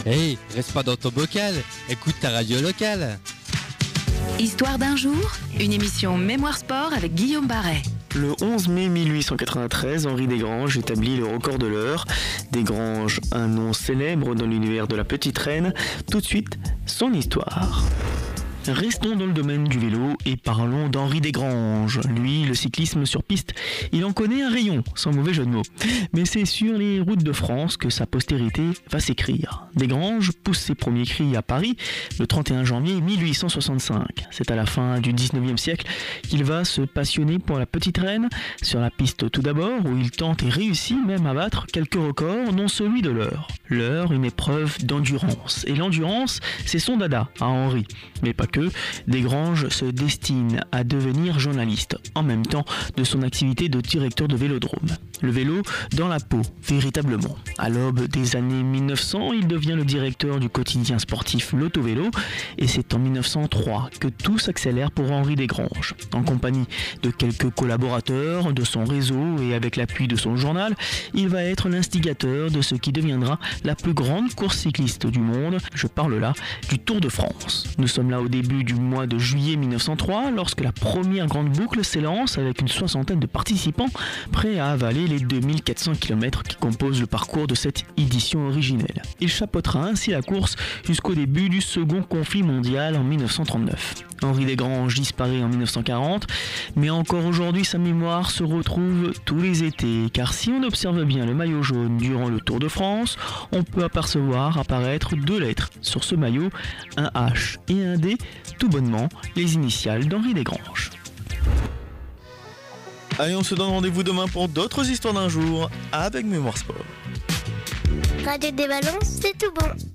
Hey, reste pas dans ton bocal, écoute ta radio locale. Histoire d'un jour, une émission Mémoire Sport avec Guillaume Barret. Le 11 mai 1893, Henri Desgranges établit le record de l'heure. Desgranges, un nom célèbre dans l'univers de la petite reine. Tout de suite, son histoire. Restons dans le domaine du vélo et parlons d'Henri Desgranges. Lui, le cyclisme sur piste, il en connaît un rayon, sans mauvais jeu de mots. Mais c'est sur les routes de France que sa postérité va s'écrire. Desgranges pousse ses premiers cris à Paris le 31 janvier 1865. C'est à la fin du 19e siècle qu'il va se passionner pour la petite reine, sur la piste tout d'abord, où il tente et réussit même à battre quelques records, dont celui de l'heure. L'heure, une épreuve d'endurance. Et l'endurance, c'est son dada à Henri. Mais pas que. Desgranges se destine à devenir journaliste, en même temps de son activité de directeur de vélodrome. Le vélo dans la peau, véritablement. À l'aube des années 1900, il devient le directeur du quotidien sportif L'Auto-Vélo, et c'est en 1903 que tout s'accélère pour Henri Desgranges. En compagnie de quelques collaborateurs de son réseau et avec l'appui de son journal, il va être l'instigateur de ce qui deviendra la plus grande course cycliste du monde. Je parle là du Tour de France. Nous sommes là au début du mois de juillet 1903, lorsque la première grande boucle s'élance avec une soixantaine de participants prêts à avaler les 2400 km qui composent le parcours de cette édition originelle. Il chapeautera ainsi la course jusqu'au début du second conflit mondial en 1939. Henri Desgranges disparaît en 1940, mais encore aujourd'hui sa mémoire se retrouve tous les étés, car si on observe bien le maillot jaune durant le Tour de France, on peut apercevoir apparaître deux lettres sur ce maillot, un H et un D, tout bonnement les initiales d'Henri Desgranges. Allez, on se donne rendez-vous demain pour d'autres histoires d'un jour avec Mémoire Sport. Radio des Ballons, c'est tout bon.